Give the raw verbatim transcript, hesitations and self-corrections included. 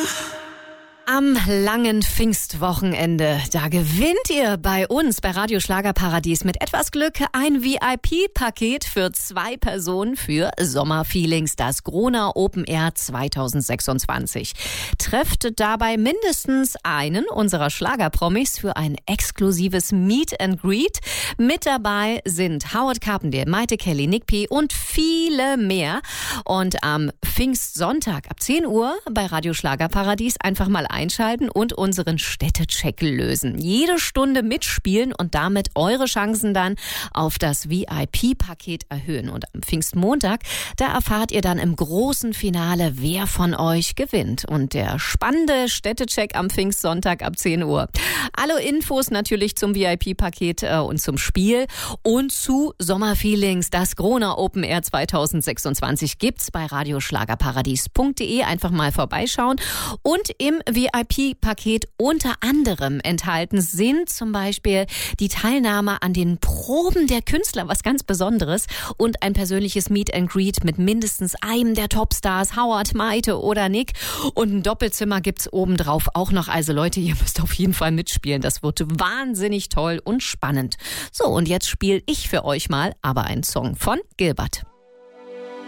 Am langen Pfingstwochenende, da gewinnt ihr bei uns bei Radio Schlagerparadies mit etwas Glück ein V I P-Paket für zwei Personen für Sommerfeelings, das Gronau Open Air zwanzig sechsundzwanzig. Trefft dabei mindestens einen unserer Schlagerpromis für ein exklusives Meet and Greet. Mit dabei sind Howard Carpendale, Maite Kelly, Nick P. und viele mehr. Und am Pfingstsonntag ab zehn Uhr bei Radio Schlagerparadies einfach mal einschalten und unseren Städtecheck lösen. Jede Stunde mitspielen und damit eure Chancen dann auf das V I P-Paket erhöhen. Und am Pfingstmontag, da erfahrt ihr dann im großen Finale, wer von euch gewinnt. Und der spannende Städtecheck am Pfingstsonntag ab zehn Uhr. Alle Infos natürlich zum V I P-Paket äh, und zum Spiel und zu Sommerfeelings, das Gronau Open Air zwanzig sechsundzwanzig gibt's bei radioschlagerparadies punkt de. Einfach mal vorbeischauen. Und im V I P-Paket unter anderem enthalten sind zum Beispiel die Teilnahme an den Proben der Künstler, was ganz Besonderes, und ein persönliches Meet and Greet mit mindestens einem der Topstars, Howard, Maite oder Nick. Und ein Doppelzimmer gibt's obendrauf auch noch. Also Leute, ihr müsst auf jeden Fall mitspielen. Das wird wahnsinnig toll und spannend. So, und jetzt spiele ich für euch mal aber einen Song von Gilbert.